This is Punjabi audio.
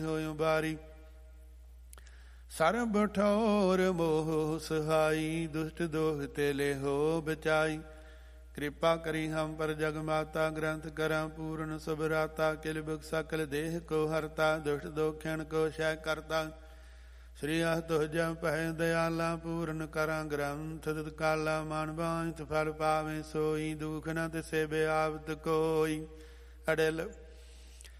ਹੋਇ ਬਾਰੀ। ਸਰਬ ਠੌਰ ਮੋਹ ਸਹਾਈ, ਦੁਸ਼ਟ ਦੋਹ ਤੇ ਲੇਹੋ ਬਚਾਈ। ਕਿਰਪਾ ਕਰੀ ਹਮ ਪਰ ਜਗ ਮਾਤਾ, ਗ੍ਰੰਥ ਕਰਾਂ ਪੂਰਨ ਸੁਭਰਾਤਾ। ਕਿਲ ਬਿਕ ਸਕਲ ਦੇਹ ਕੋ ਹਰਤਾ, ਦੁਸ਼ਟ ਦੋਖਿਣ ਕੋ ਸ਼ੈ ਕਰਤਾ। ਸ੍ਰੀ ਅਹ ਤੁਹ ਜਮ ਪਹਿ ਦਇਆਲਾ, ਪੂਰਨ ਕਰਾਂ ਗ੍ਰੰਥ ਤਿਤ ਕਾਲਾ। ਮਨ ਬਾਂਝ ਫਲ ਪਾਵੇਂ ਸੋਈ, ਦੁਖ ਨ ਤਿਸੈ ਬਿਆਵਤ ਕੋਈ। ਅੜਿਲ